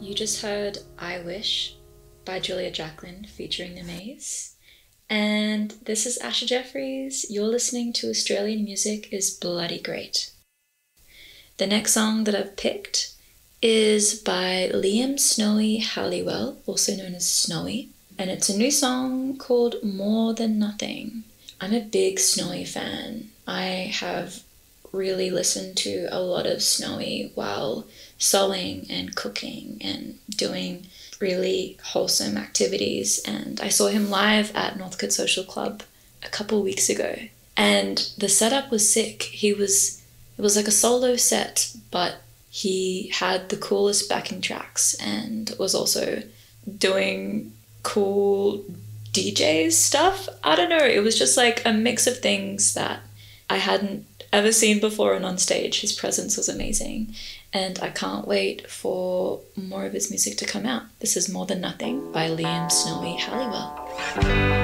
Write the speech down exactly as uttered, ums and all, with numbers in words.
You just heard I Wish by Julia Jacklin featuring The Maze. And this is Asher Jeffries. You're listening to Australian Music is Bloody Great. The next song that I've picked is by Liam Snowy Halliwell, also known as Snowy. And it's a new song called More Than Nothing. I'm a big Snowy fan. I have really listened to a lot of Snowy while sewing and cooking and doing really wholesome activities. And I saw him live at Northcote Social Club a couple weeks ago. And the setup was sick. He was, it was like a solo set, but he had the coolest backing tracks and was also doing cool D J stuff. I don't know. It was just like a mix of things that I hadn't ever seen before, and on stage his presence was amazing, and I can't wait for more of his music to come out. This is More Than Nothing by Liam Snowy Halliwell.